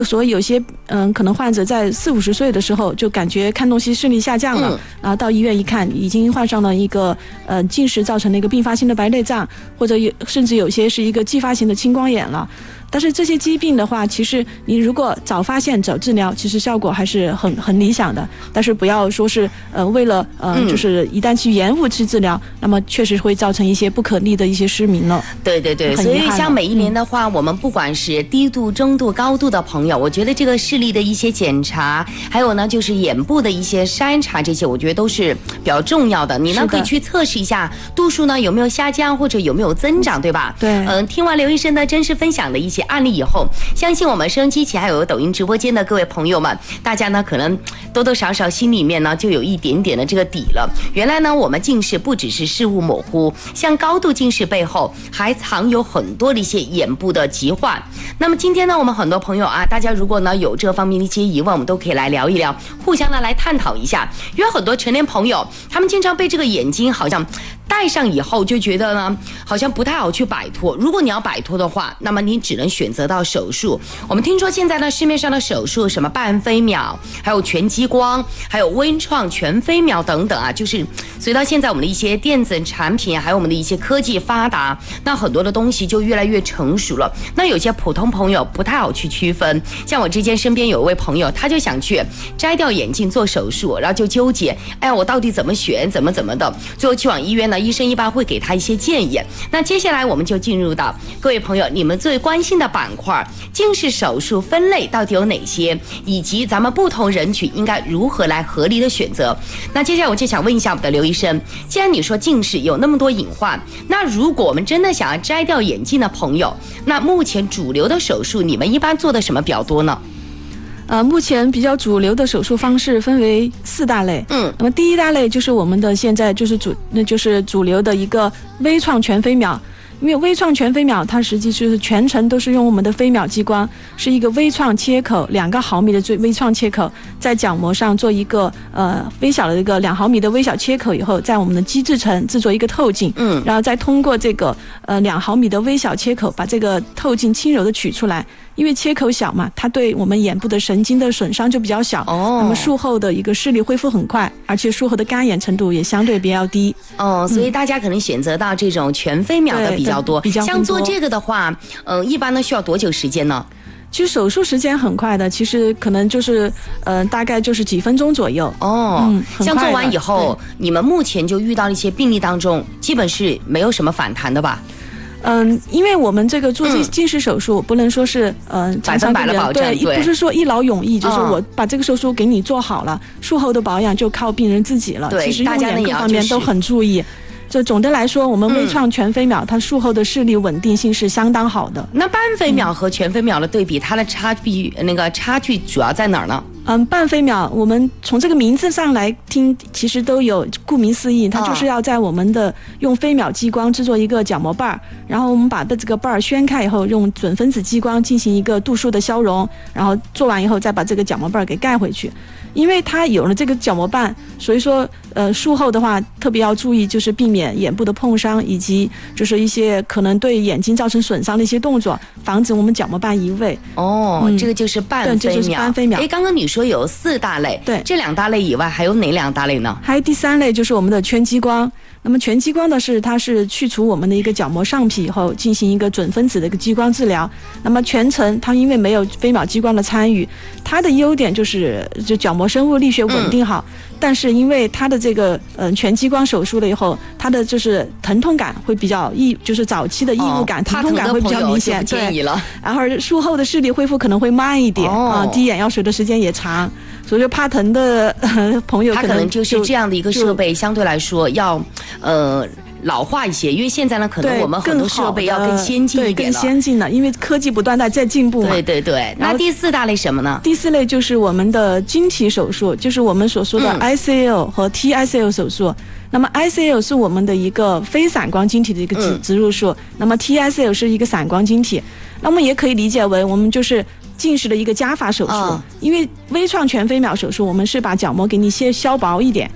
所以有些可能患者在40-50岁的时候就感觉看东西视力下降了，然后到医院一看，已经患上了一个近视造成的一个并发性的白内障，或者甚至有些是一个继发型的青光眼了。但是这些疾病的话，其实你如果早发现早治疗，其实效果还是很理想的。但是不要说是为了就是一旦去延误去治疗，那么确实会造成一些不可逆的一些失明了。 对对对，所以像每一年的话，我们不管是低度、中度、高度的朋友，我觉得这个视力的一些检查，还有呢就是眼部的一些筛查，这些我觉得都是比较重要的。你呢可以去测试一下度数呢有没有下降或者有没有增长，对吧？ 对。 听完刘医生的真实分享的一些案例以后，相信我们收音机前还有抖音直播间的各位朋友们，大家呢可能多多少少心里面呢就有一点点的这个底了。原来呢我们近视不只是视物模糊，像高度近视背后还藏有很多的一些眼部的疾患。那么今天呢我们很多朋友啊，大家如果呢有这方面的一些疑问，我们都可以来聊一聊，互相的来探讨一下。因为很多成年朋友他们经常被这个眼睛好像戴上以后就觉得呢好像不太好去摆脱，如果你要摆脱的话，那么你只能选择到手术。我们听说现在呢市面上的手术什么半飞秒，还有全激光，还有微创全飞秒等等啊，就是随到现在我们的一些电子产品还有我们的一些科技发达，那很多的东西就越来越成熟了。那有些普通朋友不太好去区分，像我之前身边有一位朋友，他就想去摘掉眼镜做手术，然后就纠结，哎呀我到底怎么选怎么的，最后去往医院呢，医生一般会给他一些建议。那接下来我们就进入到各位朋友你们最关心的板块，近视手术分类到底有哪些，以及咱们不同人群应该如何来合理的选择。那接下来我就想问一下我们的刘医生，既然你说近视有那么多隐患，那如果我们真的想要摘掉眼镜的朋友，那目前主流的手术你们一般做的什么比较多呢？ 目前比较主流的手术方式分为4大类。那么第一大类就是我们的现在就是主流的一个微创全飞秒。因为微创全飞秒它实际就是全程都是用我们的飞秒激光，是一个微创切口2毫米的微创切口，在角膜上做一个微小的一个2毫米的微小切口以后，在我们的基质层制作一个透镜，然后再通过这个2毫米的微小切口把这个透镜轻柔的取出来。因为切口小嘛，它对我们眼部的神经的损伤就比较小，那么术后的一个视力恢复很快，而且术后的干眼程度也相对比较低。 所以大家可能选择到这种全飞秒的比较多。像做这个的话，一般呢需要多久时间呢？ 其实手术时间很快的，其实可能就是大概就是几分钟左右。 像做完以后，你们目前就遇到一些病例当中，基本是没有什么反弹的吧？ 因为我们这个做近视手术，不能说是百分百的保证， 对，不是说一劳永逸，就是我把这个手术给你做好了，术后的保养就靠病人自己了。 对， 其实用眼各方面都很注意。就总的来说，我们微创全飞秒它术后的视力稳定性是相当好的。 那半飞秒和全飞秒的对比，它的差距主要在哪儿呢？ 半飞秒我们从这个名字上来听，其实都有顾名思义，它就是要在我们的用飞秒激光制作一个角膜瓣，然后我们把这个瓣掀开以后，用准分子激光进行一个度数的消融，然后做完以后再把这个角膜瓣给盖回去。因为它有了这个角膜瓣，所以说术后的话特别要注意，就是避免眼部的碰伤，以及就是一些可能对眼睛造成损伤的一些动作，防止我们角膜瓣移位。 这个就是半飞秒。 这就是半飞秒。 刚刚你说有4大类， 对， 这2大类以外还有哪2大类呢？ 还有第3类就是我们的全激光。那么全激光的是，它是去除我们的一个角膜上皮以后，进行一个准分子的一个激光治疗。那么全程它因为没有飞秒激光的参与，它的优点就是角膜生物力学稳定好。但是因为它的这个全激光手术了以后，它的就是疼痛感会比较就是早期的异物感、疼痛感会比较明显。 对， 然后术后的视力恢复可能会慢一点滴眼药水的时间也长。所以怕疼的朋友他可能就是这样的一个设备相对来说要老化一些，因为现在呢可能我们很多设备要更先进一点了， 更先进了，因为科技不断在进步嘛。 对。那第4大类什么呢？ 第4类就是我们的晶体手术，就是我们所说的 ICL 和 TICL 手术。那么 ICL 是我们的一个非散光晶体的一个植入术，那么 TICL 是一个散光晶体。那么也可以理解为我们就是近视的一个加法手术。因为微创全飞秒手术我们是把角膜给你先削薄一点，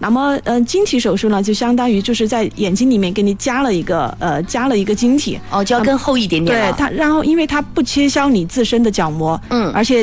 那么晶体手术呢，就相当于就是在眼睛里面给你加了一个晶体， 就要更厚一点点了。 对它，然后因为它不切削你自身的角膜，而且